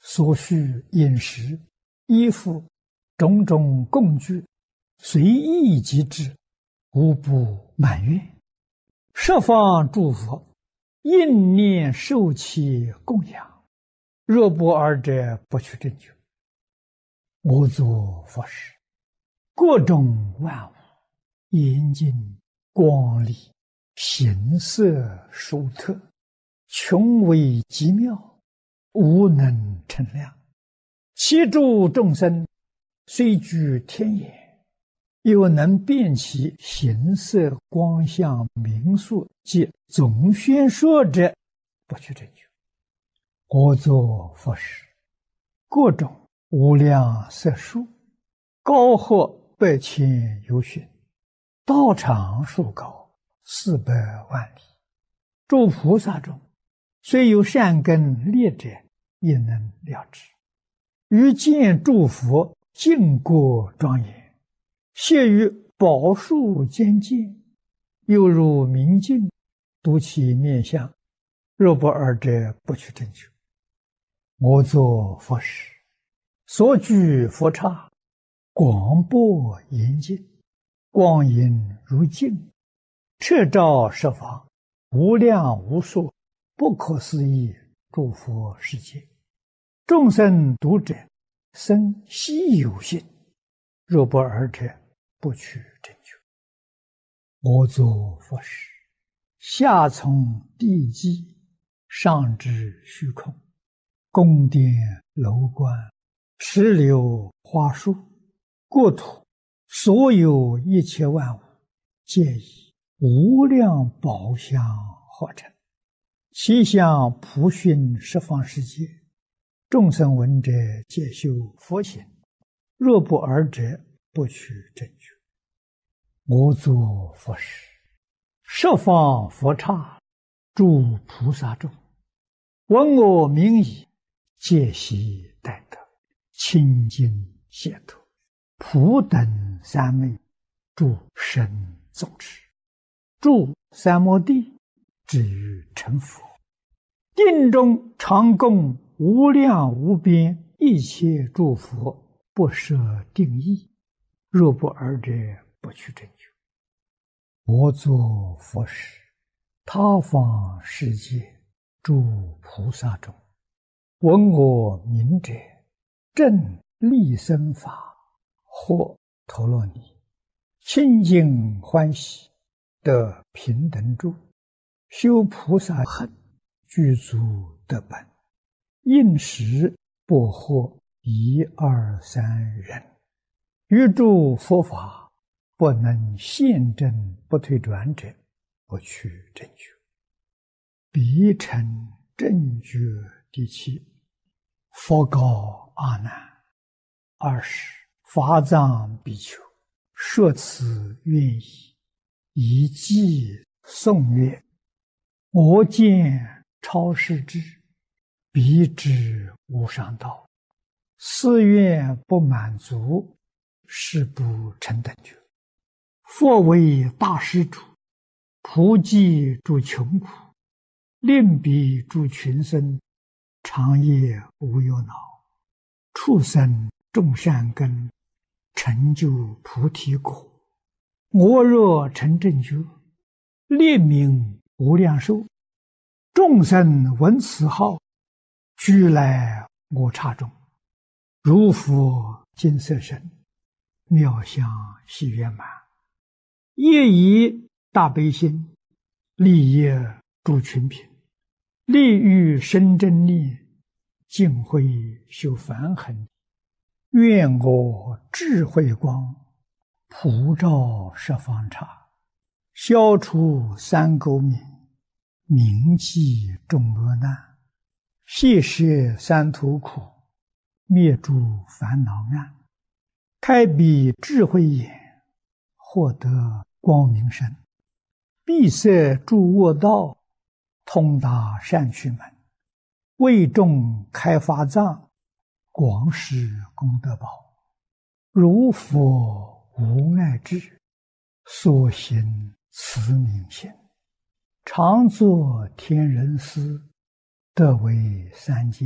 所需饮食、衣服、种种供具，随意即至，无不满愿。十方诸佛应念受其供养，若不尔者，不取正觉。我作佛时，各种万物严净光丽，形色殊特，穷微极妙，无能称量。其诸众生虽居天眼，又能辨其形色光相名数及总宣说者，不取正觉。我作佛时，各种无量色数，高或百千由旬，道场数高400万里。诸菩萨中，虽有善根劣者，也能了知。于见诸佛净国庄严，谢于宝树间见，犹如明镜，睹其面相，若不尔者，不取正觉。我作佛时，所居佛刹，广博严净，光影如镜，彻照十方，无量无数，不可思议诸佛世界。众生读者，生希有信，若不尔者，不取正觉。我作佛时，下从地基，上至虚空，宫殿楼观，石榴花树，国土所有一切万物，皆以无量宝相合成，其相普熏十方世界。众生闻者，皆修佛行，若不尔者，不取正觉。我作佛时，十方佛刹，诸菩萨众，闻我名已，皆悉待得，清净解脱，普等三昧，诸神众持，住三摩地，至于成佛。定中常供无量无边一切诸佛，不设定义，若不尔者，不取正觉。我作佛时，他方世界诸菩萨中，闻我名者，正利生法，或陀罗尼，清净欢喜，得平等住，修菩萨行，具足得本，应时不惑1、2、3人，于诸佛法不能现证不退转者，不取正觉。彼成正觉第7。佛告阿难：20法藏比丘，说此愿意，以偈颂曰：我见超世智，彼知无上道，誓愿不满足，誓不成等觉。佛为大施主，普济诸穷苦，令彼诸群生，长夜无忧恼，畜生种善根，成就菩提果。我若成正觉，列名无量寿，众生闻此号，俱来我刹中，如佛金色身，妙相喜圆满，业以大悲心，利益诸群品，利欲生真力，尽慧修梵行。愿我智慧光，普照十方刹，消除三垢冥，铭记众恶难，谢摄三途苦，灭诸烦恼暗，开彼智慧眼，获得光明身，闭塞诸恶道，通达善趣门，为众开法藏，广施功德宝。如佛无碍智，所行慈悯行，常作天人师，得为三界